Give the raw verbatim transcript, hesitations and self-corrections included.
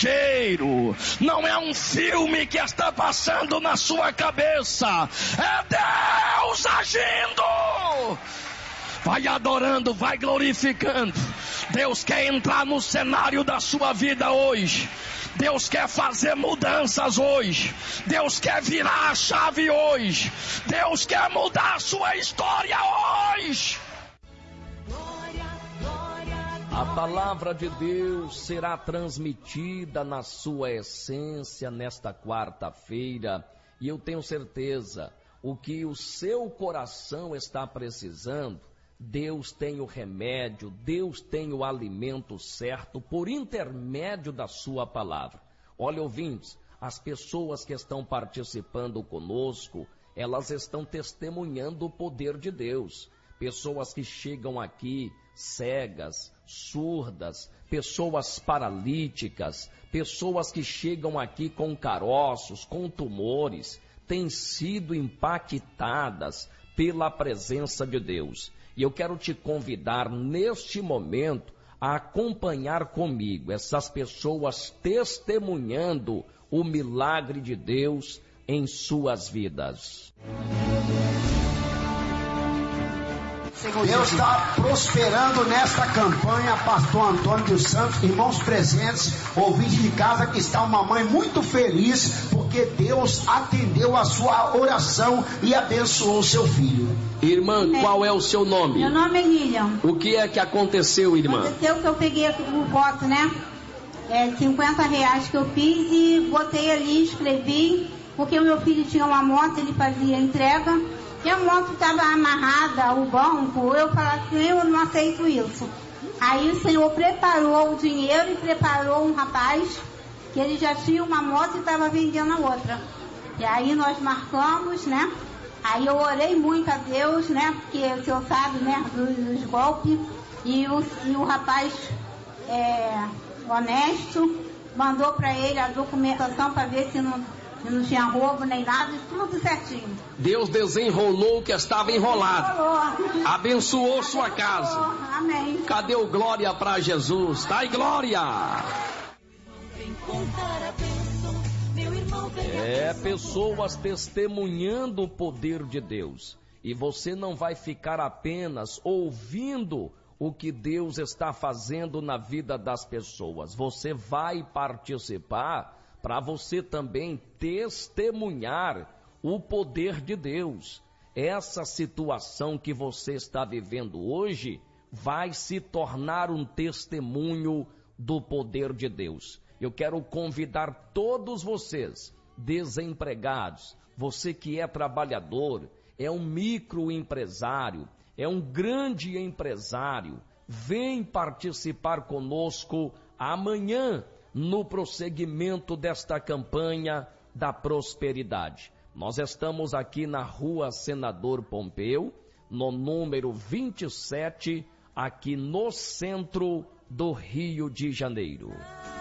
exagero, não é um filme que está passando na sua cabeça, é Deus agindo. Vai adorando, vai glorificando. Deus quer entrar no cenário da sua vida hoje. Deus quer fazer mudanças hoje. Deus quer virar a chave hoje. Deus quer mudar a sua história hoje. A palavra de Deus será transmitida na sua essência nesta quarta-feira. E eu tenho certeza, o que o seu coração está precisando, Deus tem o remédio, Deus tem o alimento certo por intermédio da sua palavra. Olha, ouvintes, as pessoas que estão participando conosco, elas estão testemunhando o poder de Deus. Pessoas que chegam aqui cegas, surdas, pessoas paralíticas, pessoas que chegam aqui com caroços, com tumores, têm sido impactadas pela presença de Deus. E eu quero te convidar neste momento a acompanhar comigo essas pessoas testemunhando o milagre de Deus em suas vidas. Deus está prosperando nesta campanha, pastor Antônio dos Santos, irmãos presentes, ouvinte de casa, que está uma mãe muito feliz, porque Deus atendeu a sua oração e abençoou o seu filho. Irmã, é. Qual é o seu nome? Meu nome é Lilian. O que é que aconteceu, irmã? Aconteceu que eu peguei o voto, né? É, cinquenta reais que eu fiz e botei ali, escrevi, porque o meu filho tinha uma moto, ele fazia entrega. E a moto estava amarrada ao banco, eu falei assim, eu não aceito isso. Aí o Senhor preparou o dinheiro e preparou um rapaz, que ele já tinha uma moto e estava vendendo a outra. E aí nós marcamos, né? Aí eu orei muito a Deus, né? Porque o Senhor sabe, né? Dos, dos golpes. E o, e o rapaz é, honesto mandou para ele a documentação para ver se não... não tinha roubo nem nada, tudo certinho. Deus desenrolou o que estava enrolado. Desenrolou. Abençoou sua casa. Amém. Cadê o glória para Jesus? Dai glória. É, pessoas testemunhando o poder de Deus. E você não vai ficar apenas ouvindo o que Deus está fazendo na vida das pessoas. Você vai participar para você também testemunhar o poder de Deus. Essa situação que você está vivendo hoje vai se tornar um testemunho do poder de Deus. Eu quero convidar todos vocês, desempregados, você que é trabalhador, é um microempresário, é um grande empresário, vem participar conosco amanhã, no prosseguimento desta campanha da prosperidade. Nós estamos aqui na Rua Senador Pompeu, no número vinte e sete, aqui no centro do Rio de Janeiro.